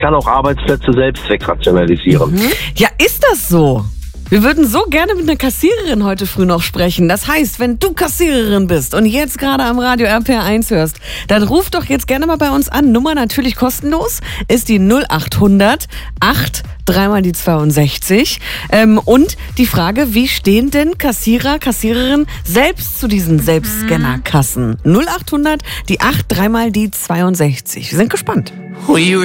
kann auch Arbeitsplätze selbst wegrationalisieren. Ja, ist das so? Wir würden so gerne mit einer Kassiererin heute früh noch sprechen. Das heißt, wenn du Kassiererin bist und jetzt gerade am Radio RPR1 hörst, dann ruf doch jetzt gerne mal bei uns an. Nummer natürlich kostenlos, ist die 0800 8 3 die 62. Und die Frage, wie stehen denn Kassierer, Kassiererinnen selbst zu diesen Selbstscannerkassen? 0800 die 8 3 die 62. Wir sind gespannt.